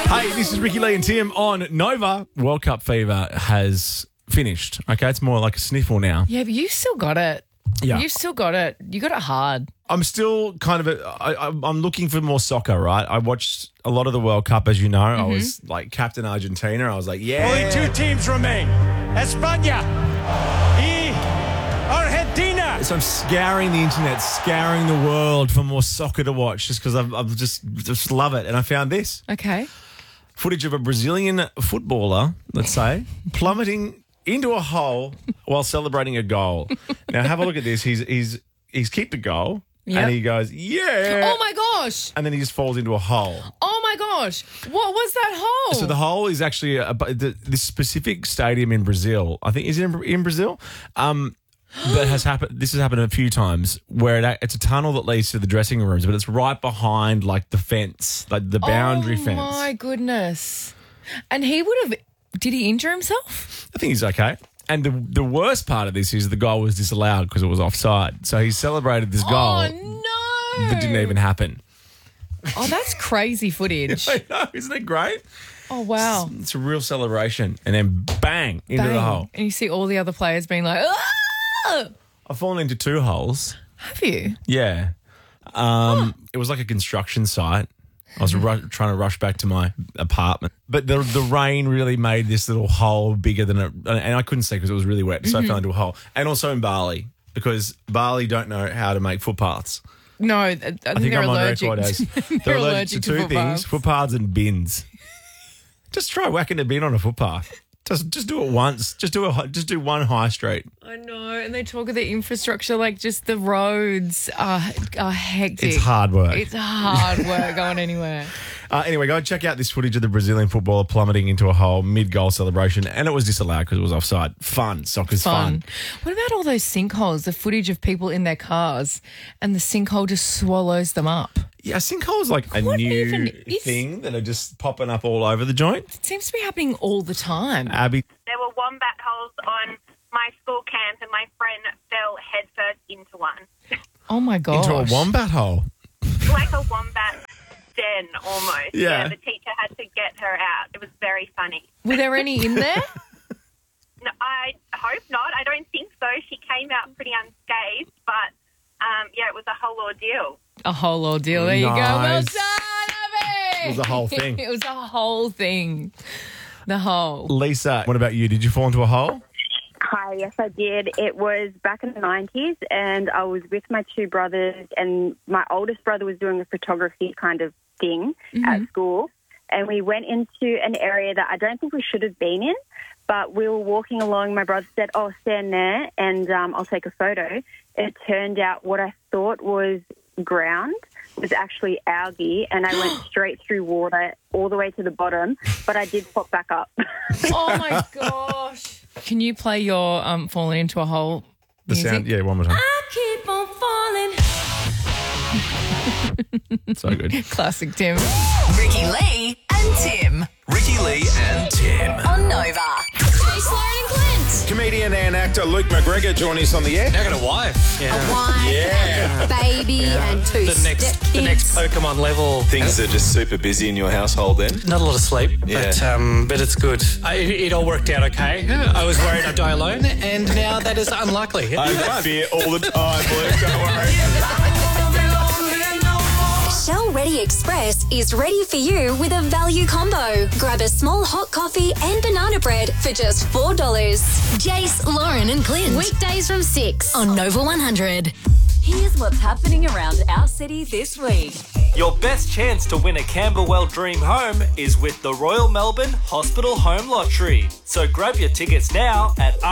Hey, this is Ricky Lee and Tim on Nova. World Cup fever has finished. Okay, it's more like a sniffle now. Yeah, but you still got it. Yeah. You've still got it. You got it hard. I'm still kind of I'm looking for more soccer, right? I watched a lot of the World Cup, as you know. I was like captain Argentina. I was like, yeah. Only two teams remain. España y Argentina. So I'm scouring the internet, scouring the world for more soccer to watch just because I've just love it. And I found this. Okay. Footage of a Brazilian footballer, let's say, plummeting into a hole while celebrating a goal. Now, have a look at this. He's kicked a goal and he goes, yeah. Oh, my gosh. And then he just falls into a hole. Oh, my gosh. What was that hole? So the hole is actually this specific stadium in Brazil. I think, is it in Brazil? That has happened. This has happened a few times where it's a tunnel that leads to the dressing rooms, but it's right behind like the fence, like the boundary fence. Oh, my goodness. And he would have... Did he injure himself? I think he's okay. And the worst part of this is the goal was disallowed because it was offside. So he celebrated this goal Oh, no. that didn't even happen. Oh, that's crazy footage. I know, isn't it great? Oh, wow. It's a real celebration. And then bang, into the hole. And you see all the other players being like, ah! I've fallen into two holes. Have you? Yeah. It was like a construction site. I was trying to rush back to my apartment. But the rain really made this little hole bigger than it. And I couldn't see because it was really wet. So I fell into a hole. And also in Bali, because Bali don't know how to make footpaths. No, I think they're I'm allergic. on record as they're allergic to two things, footpaths and bins. Just try whacking a bin on a footpath. Just do it once. Just do one high street. I know, and they talk of the infrastructure like just the roads are hectic. It's hard work. It's hard work going anywhere. Anyway, go check out this footage of the Brazilian footballer plummeting into a hole mid-goal celebration, and it was disallowed because it was offside. Fun. Soccer's fun. What about all those sinkholes, the footage of people in their cars, and the sinkhole just swallows them up? Yeah, sinkhole is like a new thing that are just popping up all over the joint. It seems to be happening all the time. Abby? There were wombat holes on my school camp and my friend fell headfirst into one. Oh, my gosh. Into a wombat hole? Like a wombat den almost. Yeah. The teacher had to get her out. It was very funny. Were there any in there? No, I hope not. I don't think so. She came out pretty unscathed, but yeah, it was a whole ordeal. A whole ordeal. There you go. Well Nice. done, Abby. It was a whole thing. It was a whole thing. The whole. Lisa, what about you? Did you fall into a hole? Hi, yes, I did. It was back in the 90s, and I was with my two brothers, and my oldest brother was doing a photography kind of thing at school, and we went into an area that I don't think we should have been in, but we were walking along. My brother said, oh, stand there, and I'll take a photo. It turned out what I thought was ground was actually algae, and I went straight through water all the way to the bottom, but I did pop back up. Oh, my gosh. Can you play your falling into a hole The music? sound, yeah, one more time. I keep on falling. So good. Classic Tim. Ricky Lee and Tim. Ricky Lee and Tim. On Nova. Jace, Lauren and Clint. Comedian and actor Luke McGregor joining us on the air. Now got a wife. Yeah. A wife, Yeah. a baby, and two The next Pokemon level. Things are just super busy in your household then? Not a lot of sleep, Yeah. but it's good. It all worked out okay. I was worried I'd die alone, and now that is unlikely. I fear all the time, Luke, don't worry. Shell Ready Express is ready for you with a value combo. Grab a small hot coffee and banana bread for just $4. Jace, Lauren and Clint. Weekdays from 6 on Nova 100. Here's what's happening around our city this week. Your best chance to win a Camberwell Dream Home is with the Royal Melbourne Hospital Home Lottery. So grab your tickets now at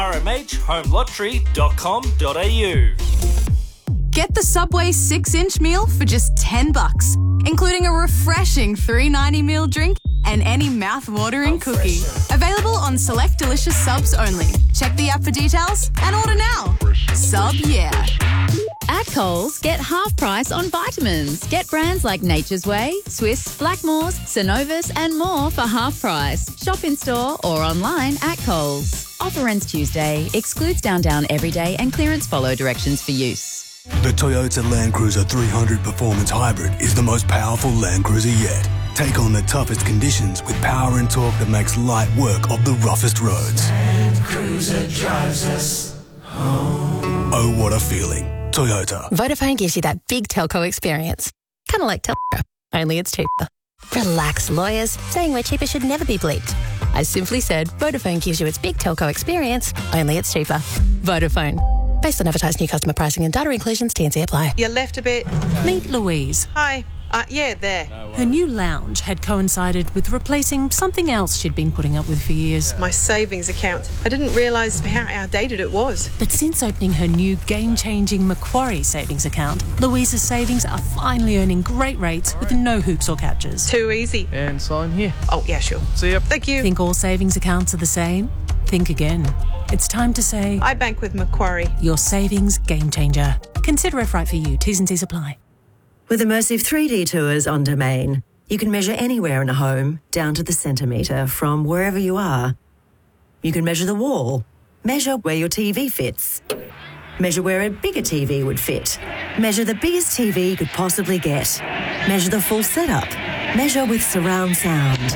rmhhomelottery.com.au. Get the Subway 6-inch meal for just $10, including a refreshing $3.90 meal drink and any mouth-watering cookie. Available on select delicious subs only. Check the app for details and order now. Sub, yeah. At Coles, get half price on vitamins. Get brands like Nature's Way, Swiss, Blackmores, Synovus and more for half price. Shop in store or online at Coles. Offer ends Tuesday. Excludes down everyday and clearance follow directions for use. The Toyota Land Cruiser 300 Performance Hybrid is the most powerful Land Cruiser yet. Take on the toughest conditions with power and torque that makes light work of the roughest roads. Land Cruiser drives us home. Oh, what a feeling. Toyota. Vodafone gives you that big telco experience. Kind of like telco, only it's cheaper. Relax, lawyers. Saying we're cheaper should never be bleeped. I simply said Vodafone gives you its big telco experience, only it's cheaper. Vodafone. Based on advertised new customer pricing and data inclusions, T&C apply. You left a bit. Meet Louise. Hi. Yeah, there. Her new lounge had coincided with replacing something else she'd been putting up with for years. My savings account. I didn't realise how outdated it was. But since opening her new game-changing Macquarie savings account, Louise's savings are finally earning great rates with no hoops or catches. Too easy. And sign here. Oh, yeah, sure. See ya. Thank you. Think all savings accounts are the same? Think again. It's time to say... I bank with Macquarie. Your savings game changer. Consider if right for you. T's and C's apply. With immersive 3D tours on Domain, you can measure anywhere in a home, down to the centimetre, from wherever you are. You can measure the wall, measure where your TV fits, measure where a bigger TV would fit, measure the biggest TV you could possibly get, measure the full setup, measure with surround sound,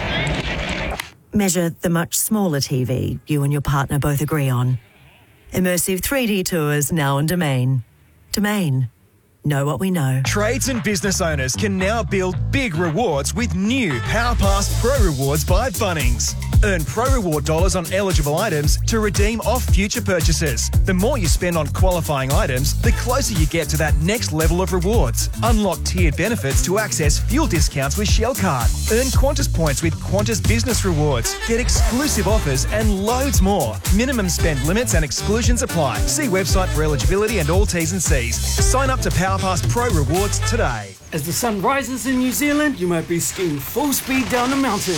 measure the much smaller TV you and your partner both agree on. Immersive 3D tours now on Domain. Domain. Know what we know. Trades and business owners can now build big rewards with new PowerPass Pro Rewards by Bunnings. Earn Pro Reward dollars on eligible items to redeem off future purchases. The more you spend on qualifying items, the closer you get to that next level of rewards. Unlock tiered benefits to access fuel discounts with Shell Card. Earn Qantas points with Qantas Business Rewards. Get exclusive offers and loads more. Minimum spend limits and exclusions apply. See website for eligibility and all T's and C's. Sign up to PowerPass Pro Rewards today. As the sun rises in New Zealand, you might be skiing full speed down a mountain.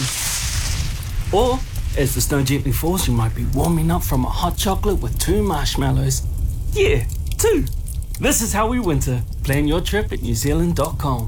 Or, as the snow gently falls, you might be warming up from a hot chocolate with 2 marshmallows. Yeah, 2. This is how we winter. Plan your trip at newzealand.com.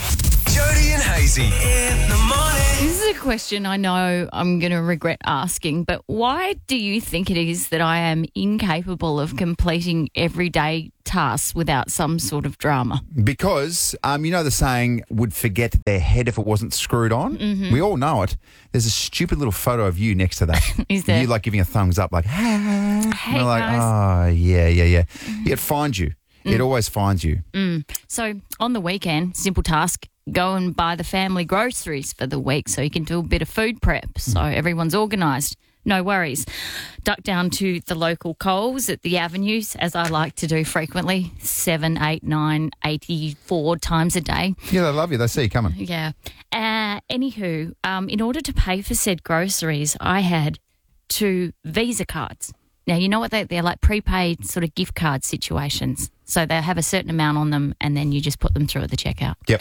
Jody and Hazy in the morning. This is a question I know I'm going to regret asking, but why do you think it is that I am incapable of completing everyday tasks without some sort of drama? Because, you know the saying, would forget their head if it wasn't screwed on? Mhm. We all know it. There's a stupid little photo of you next to that. Is there? You like giving a thumbs up like, hey. Hey, We're like, guys. oh, yeah. It finds you. It always finds you. So on the weekend, simple task, go and buy the family groceries for the week so you can do a bit of food prep so everyone's organised. No worries. Duck down to the local Coles at the Avenues, as I like to do frequently, 7, 8, 9, 84 times a day. Yeah, they love you. They see you coming. Yeah. Anywho, in order to pay for said groceries, I had 2 Visa cards. Now, you know what? They're like prepaid sort of gift card situations. So they have a certain amount on them and then you just put them through at the checkout. Yep.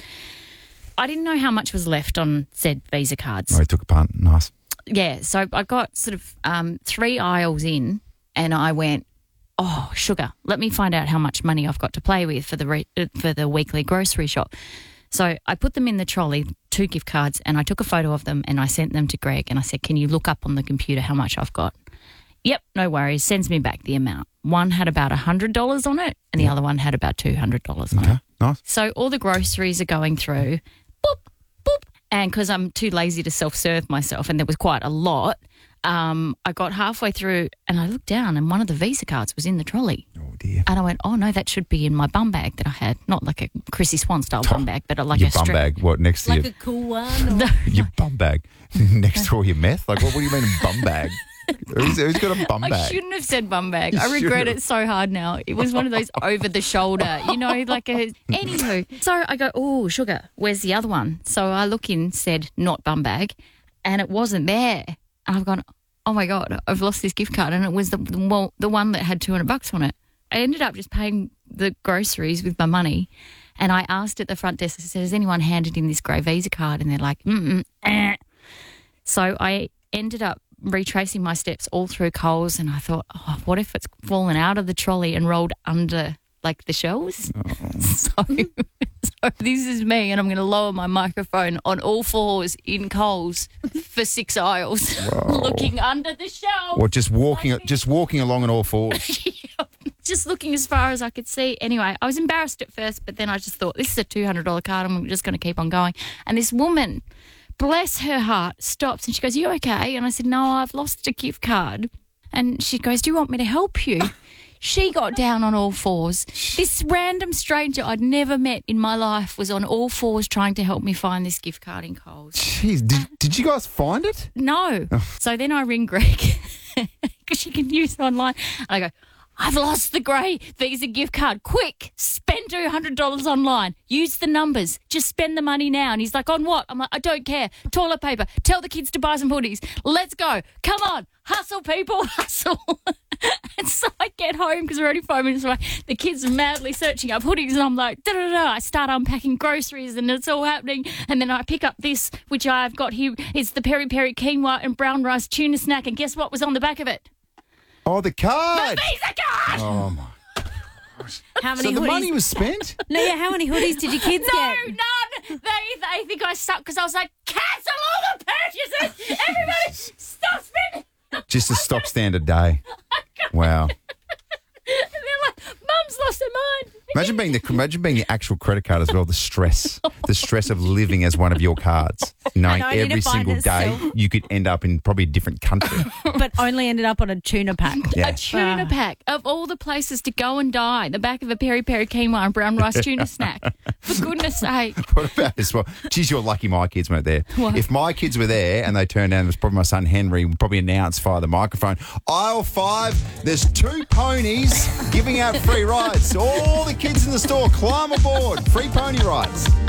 I didn't know how much was left on said Visa cards. Oh, he took a punt. Nice. Yeah, so I got sort of 3 aisles in and I went, oh, sugar, let me find out how much money I've got to play with for the weekly grocery shop. So I put them in the trolley, 2 gift cards, and I took a photo of them and I sent them to Greg and I said, can you look up on the computer how much I've got? Yep, no worries, sends me back the amount. One had about $100 on it and the other one had about $200 on it. Nice. So all the groceries are going through, boop, boop, and because I'm too lazy to self-serve myself and there was quite a lot, I got halfway through and I looked down and one of the Visa cards was in the trolley. Oh, dear. And I went, oh, no, that should be in my bum bag that I had. Not like a Chrissy Swan style bum bag, but like your a bum bag, what, next to like you? a cool one. Your bum bag. Next to all your meth? Like, what do you mean bum bag? Who's got a bum bag? I shouldn't have said bum bag. You I regret shouldn't it so hard now. It was one of those over the shoulder, you know, like a. Anywho, so I go, oh, sugar, where's the other one? So I look in, said not bum bag, and it wasn't there. And I've gone, oh my God, I've lost this gift card, and it was the one that had $200 on it. I ended up just paying the groceries with my money, and I asked at the front desk, I said, has anyone handed in this grey Visa card? And they're like, So I ended up retracing my steps all through Coles, and I thought, oh, what if it's fallen out of the trolley and rolled under like the shelves? So this is me, and I'm going to lower my microphone on all fours in Coles for 6 aisles, looking under the shelf. Or just walking along on all fours. Just looking as far as I could see. Anyway, I was embarrassed at first, but then I just thought, this is a $200 card. I'm just going to keep on going. And this woman bless her heart, stops and she goes, "You okay?" And I said, "No, I've lost a gift card." And she goes, "Do you want me to help you?" She got down on all fours. This random stranger I'd never met in my life was on all fours trying to help me find this gift card in Coles. Jeez, did you guys find it? No. So then I ring Greg because she can use it online. And I go, "I've lost the grey Visa gift card. Quick, spend $200 online. Use the numbers. Just spend the money now." And he's like, "On what?" I'm like, "I don't care. Toilet paper. Tell the kids to buy some hoodies. Let's go. Come on. Hustle, people. Hustle." And so I get home because we're only 5 minutes away. The kids are madly searching up hoodies and I'm like, da-da-da. I start unpacking groceries and it's all happening. And then I pick up this, which I've got here. It's the peri peri quinoa and brown rice tuna snack. And guess what was on the back of it? Oh, the card. The Visa card. Oh, my. How many So the hoodies? money was spent? No, yeah, how many hoodies did your kids get? No, none. They think I suck because I was like, cancel all the purchases. Everybody stop spending. Just a stock standard day. Wow. And they're like, "Mum's lost her mind." Imagine being the actual credit card as well. The stress of living as one of your cards, knowing I need to every find single it day still. you could end up in probably a different country. But only ended up on a tuna pack. Yeah. A tuna pack of all the places to go and die. The back of a peri peri quinoa and brown rice tuna snack. For goodness sake. What about this? Well, geez, you're lucky my kids weren't there. What? If my kids were there and they turned down, it was probably my son Henry, would probably announce via the microphone, "Aisle 5, there's 2 ponies giving out free rides. All the kids in the store, climb aboard. Free pony rides."